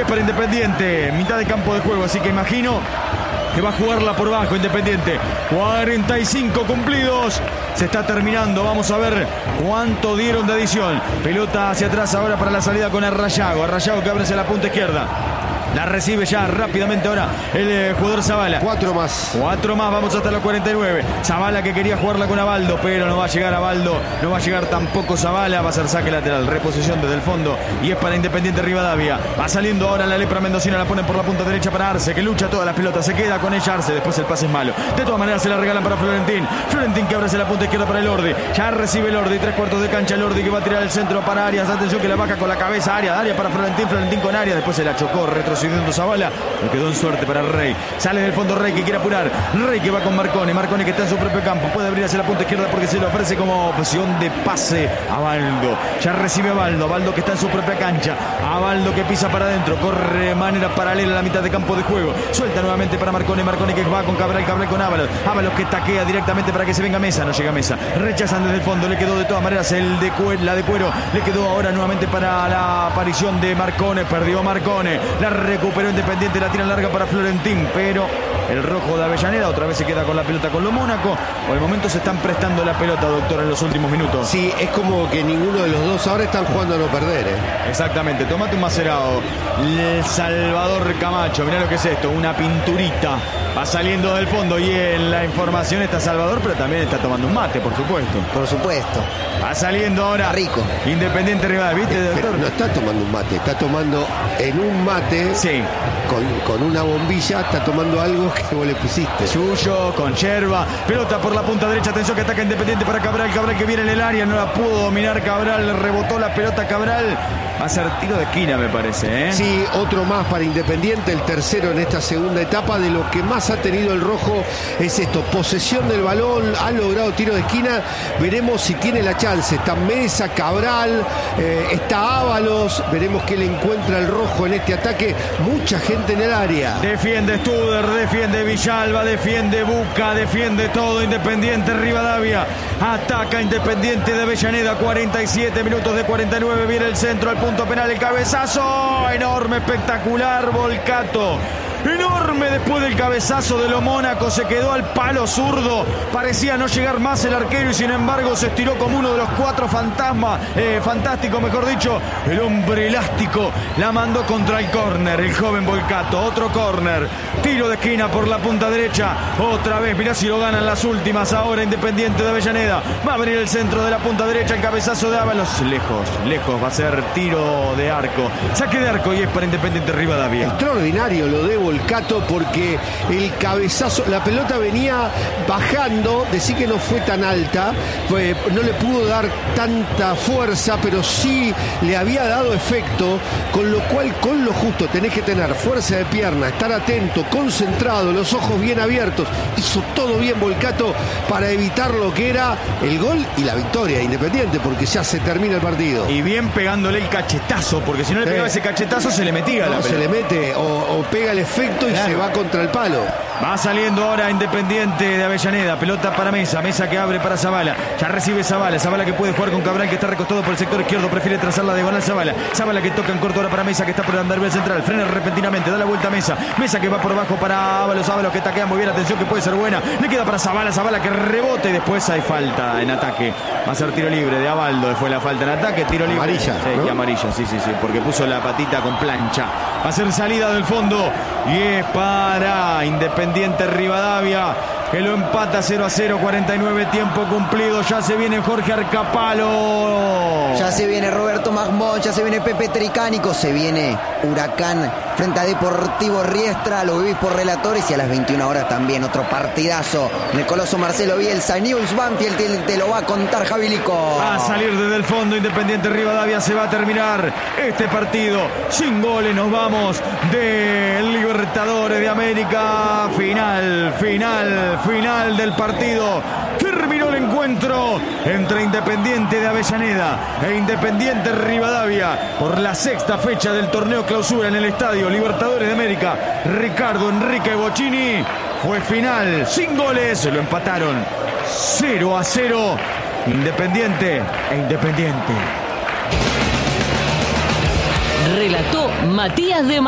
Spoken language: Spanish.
para Independiente. Mitad de campo de juego, así que imagino que va a jugarla por bajo Independiente. 45 cumplidos. Se está terminando. Vamos a ver cuánto dieron de adición. Pelota hacia atrás ahora para la salida con Arrayago. Arrayago que abre hacia la punta izquierda. La recibe ya rápidamente ahora el jugador Zavala. 4 más. 4 más, vamos hasta los 49. Zavala que quería jugarla con Abaldo, pero no va a llegar Abaldo. No va a llegar tampoco Zavala. Va a ser saque lateral. Reposición desde el fondo. Y es para Independiente Rivadavia. Va saliendo ahora la lepra mendocina. La ponen por la punta derecha para Arce, que lucha todas las pelotas. Se queda con ella Arce. Después el pase es malo. De todas maneras se la regalan para Florentín. Florentín que abre hacia la punta izquierda para el Ordi. Ya recibe el Ordi. 3/4 de cancha el Ordi que va a tirar el centro para Arias. Atención que la baja con la cabeza. Arias para Florentín. Florentín con Arias. Después se la chocó retrocediendo Zavala. Le quedó en suerte para Rey. Sale del fondo Rey que quiere apurar. Rey que va con Marcone. Marcone que está en su propio campo. Puede abrir hacia la punta izquierda porque se le ofrece como opción de pase a Baldo. Ya recibe Baldo. Baldo que está en su propia cancha. A Baldo que pisa para adentro. Corre de manera paralela a la mitad de campo de juego. Suelta nuevamente para Marcone. Marcone que va con Cabral. Cabral con Ábalos. Ábalos que taquea directamente para que se venga Mesa. No llega Mesa. Rechazan desde el fondo. Le quedó de todas maneras la de cuero. Le quedó ahora nuevamente para la aparición de Marcone. Perdió Marcone. La recuperó Independiente. La tira larga para Florentín, pero el rojo de Avellaneda otra vez se queda con la pelota con lo Mónaco. Por el momento se están prestando la pelota, doctor, en los últimos minutos. Sí, es como que ninguno de los dos ahora están jugando a no perder, Exactamente, tomate un macerado. El Salvador Camacho, mirá lo que es esto, una pinturita. Va saliendo del fondo y en la información está Salvador, pero también está tomando un mate, por supuesto. Por supuesto. Va saliendo ahora. Rico. Independiente Rivadavia, ¿viste, doctor? Pero no está tomando un mate, está tomando en un mate. Sí. Con una bombilla, está tomando algo que vos le pusiste. Suyo, con yerba. Pelota por la punta derecha. Atención que ataca Independiente para Cabral. Cabral que viene en el área. No la pudo dominar Cabral. Le rebotó la pelota Cabral. Va a ser tiro de esquina, me parece, Sí, otro más para Independiente. El tercero en esta segunda etapa. De lo que más ha tenido el rojo es esto. Posesión del balón. Ha logrado tiro de esquina. Veremos si tiene la chance. Está Mesa, Cabral. Está Ábalos. Veremos qué le encuentra el rojo en este ataque. Mucha gente en el área. Defiende Studer, defiende Villalba, defiende Buca, defiende todo Independiente Rivadavia. Ataca Independiente de Avellaneda. 47 minutos de 49. Viene el centro al punto penal. El cabezazo enorme, espectacular. Volcato. Enorme después del cabezazo de lo Mónaco. Se quedó al palo zurdo. Parecía no llegar más el arquero y sin embargo se estiró como uno de los 4 fantasmas. Fantástico, mejor dicho. El hombre elástico la mandó contra el córner. El joven Volcato. Otro córner. Tiro de esquina por la punta derecha. Otra vez. Mirá si lo ganan las últimas. Ahora Independiente de Avellaneda. Va a venir el centro de la punta derecha. El cabezazo de Ábalos. Lejos. Va a ser tiro de arco. Saque de arco y es para Independiente Rivadavia. Extraordinario lo de Volcato porque el cabezazo, la pelota venía bajando, decir que no fue tan alta, pues no le pudo dar tanta fuerza, pero sí le había dado efecto, con lo cual con lo justo tenés que tener fuerza de pierna, estar atento, concentrado, los ojos bien abiertos. Hizo todo bien Volcato para evitar lo que era el gol y la victoria de Independiente, porque ya se termina el partido. Y bien pegándole el cachetazo, porque si no le pegaba ese cachetazo se le metía la pelota. Se le mete o pega el efecto y se va contra el palo. Va saliendo ahora Independiente de Avellaneda. Pelota para Mesa. Mesa que abre para Zavala. Ya recibe Zavala. Zavala que puede jugar con Cabral que está recostado por el sector izquierdo. Prefiere trazar la diagonal Zavala. Zavala que toca en corto ahora para Mesa que está por andar el central. Frena repentinamente. Da la vuelta a Mesa. Mesa que va por abajo para Ábalos. Ábalos que taquea muy bien. Atención que puede ser buena. Le queda para Zavala. Zavala que rebote. Después hay falta en ataque. Va a ser tiro libre de Abaldo. Fue la falta en ataque. Tiro libre. Amarilla. Sí, ¿no? Y amarilla. Sí. Porque puso la patita con plancha. Va a ser salida del fondo. Y es para Independiente Rivadavia, que lo empata 0-0, 49 tiempo cumplido. Ya se viene Jorge Arcapalo. Ya se viene Roberto Magmón, ya se viene Pepe Tricánico, se viene Huracán frente a Deportivo Riestra. Lo vivís por relatores y a las 21 horas también otro partidazo en el Coloso Marcelo Bielsa. News Banfield te lo va a contar Javilico. Va a salir desde el fondo Independiente Rivadavia. Se va a terminar este partido sin goles. Nos vamos del Libertadores de América. Final del partido. Terminó el encuentro entre Independiente de Avellaneda e Independiente Rivadavia por la 6ª fecha del torneo clausura en el estadio Libertadores de América. Ricardo Enrique Bocchini. Fue final sin goles. Lo empataron 0-0. Independiente e Independiente. Relató Matías de